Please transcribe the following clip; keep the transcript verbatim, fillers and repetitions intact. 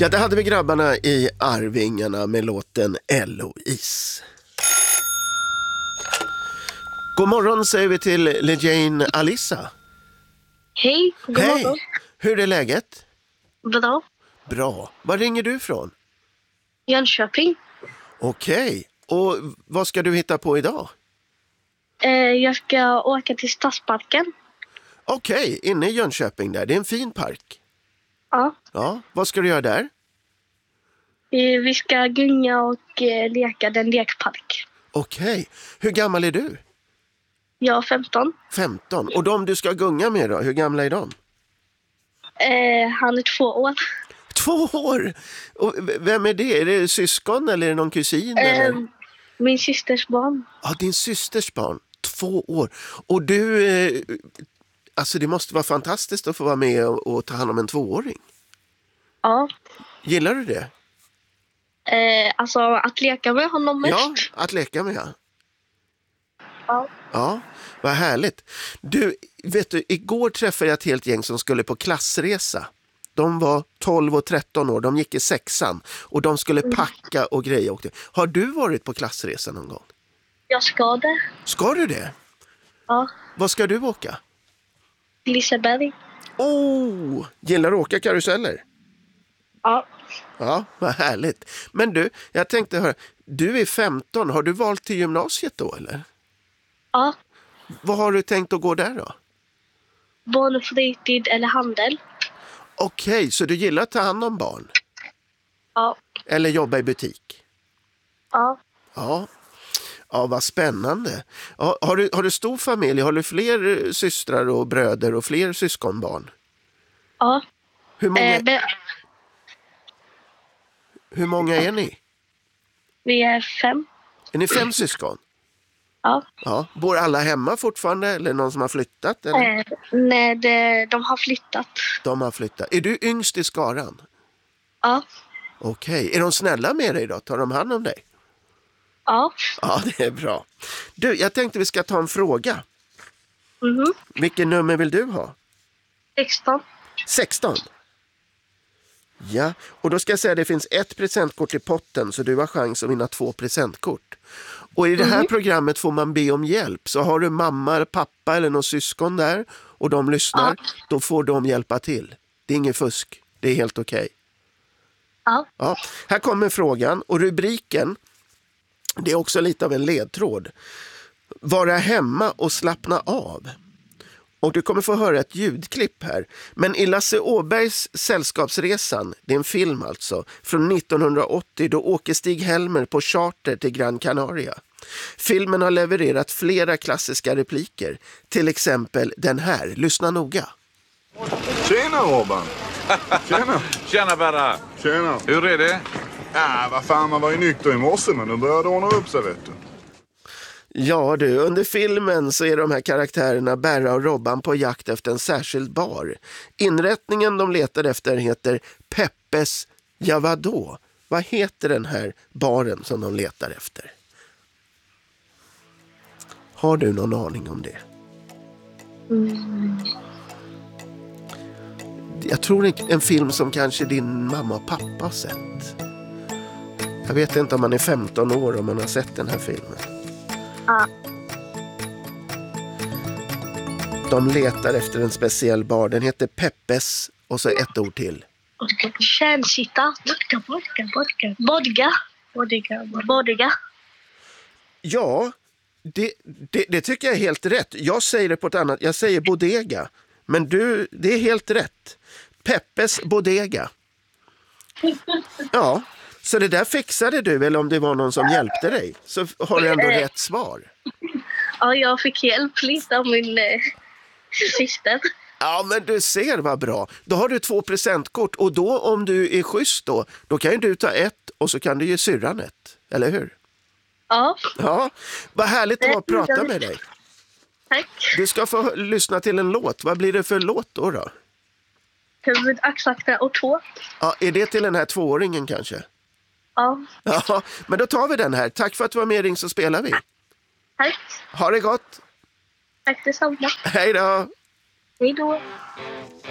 Ja, det hade vi grabbarna i Arvingarna med låten Eloise. God morgon säger vi till Lejane Alissa. Hej, god Hej, morgon. hur är läget? Bra. Bra. Var ringer du ifrån? Jönköping. Okej, och vad ska du hitta på idag? Eh, jag ska åka till Stadsparken. Okej, inne i Jönköping där. Det är en fin park. Ja. Ja, vad ska du göra där? Eh, vi ska gunga och eh, leka den lekpark. Okej, hur gammal är du? Jag är femton. femton. Och de du ska gunga med då, hur gamla är de? Eh, han är två år. Två år! Och v- vem är det? Är det syskon eller är det någon kusin? Eh, Eller? min systers barn. Ja, din systers barn. Två år. Och du, eh, alltså det måste vara fantastiskt att få vara med och, och ta hand om en tvååring. Ja. Gillar du det? Eh, alltså att leka med honom mest. Ja, att leka med. Ja. Ja. Ja, vad härligt. Du, vet du, igår träffade jag ett helt gäng som skulle på klassresa. De var tolv och tretton år, de gick i sexan och de skulle packa och grejer. Har du varit på klassresa någon gång? Jag ska det. Ska du det? Ja. Vad ska du åka? Liseberg. Oh, gillar du att åka karuseller? Ja. Ja, vad härligt. Men du, jag tänkte höra, du är femton, har du valt till gymnasiet då eller? Ja. Vad har du tänkt att gå där då? Barn och fritid eller handel. Okej, så du gillar att ta hand om barn? Ja. Eller jobba i butik? Ja. Ja, ja vad spännande. Ja, har, du, har du stor familj? Har du fler eh, systrar och bröder och fler syskonbarn? Ja. Hur många, Eh, be- hur många är ni? vi är fem. Är ni fem syskon? Ja. Ja. Bor alla hemma fortfarande eller någon som har flyttat? Eller? Eh, nej, de, de har flyttat. De har flyttat. Är du yngst i skaran? Ja. Okej, är de snälla med dig då? Tar de hand om dig? Ja. Ja, det är bra. Du, jag tänkte vi ska ta en fråga. Mhm. Vilken nummer vill du ha? sexton. sexton. Ja, och då ska jag säga att det finns ett presentkort i potten så du har chans att vinna två presentkort. Och i det här programmet får man be om hjälp. Så har du mamma eller pappa eller någon syskon där och de lyssnar, Ja. då får de hjälpa till. Det är ingen fusk, det är helt okej. Ja. Ja, här kommer frågan och rubriken, det är också lite av en ledtråd. Vara hemma och slappna av. Och du kommer få höra ett ljudklipp här. Men i Lasse Åbergs Sällskapsresan, det är en film alltså, från nittonhundraåttio, då åker Stig-Helmer på charter till Gran Canaria. Filmen har levererat flera klassiska repliker. Till exempel den här, lyssna noga. Tjena Robban! Tjena! Tjena Berra! Tjena! Hur är det? Ja, vad fan, man var ju nykter i morse men nu började ordna upp sig, vet du. Ja du, under filmen så är de här karaktärerna Berra och Robban på jakt efter en särskild bar. Inrättningen de letar efter heter Peppes, ja vadå? Vad heter den här baren som de letar efter? Har du någon aning om det? Mm. Jag tror en, en film som kanske din mamma och pappa har sett. Jag vet inte om man är femton år om man har sett den här filmen. Ja. De letar efter en speciell bar. Den heter Peppes och så ett ord till. Kärnsitta. Vodka, vodka, vodka. Vodka. Vodka. Vodka. Ja, det, det, det tycker jag är helt rätt. Jag säger det på ett annat. Jag säger bodega. Men du, det är helt rätt. Peppes bodega. Ja, så det där fixade du, eller om det var någon som hjälpte dig, så har du ändå rätt svar. Ja, jag fick hjälp lite av min eh, syster. Ja, men du ser vad bra. Då har du två presentkort och då om du är schysst då, då kan ju du ta ett och så kan du ge syrran ett, eller hur? Ja, Ja, vad härligt att vara prata med dig. tack. Du ska få lyssna till en låt. Vad blir det för låt då då? Huvud, axakta och tå. Ja, är det till den här tvååringen kanske? Ja, Ja, men då tar vi den här. Tack för att du var med, Ring så spelar vi. tack. Ha det gott. Tack detsamma. Hej då. Hej då.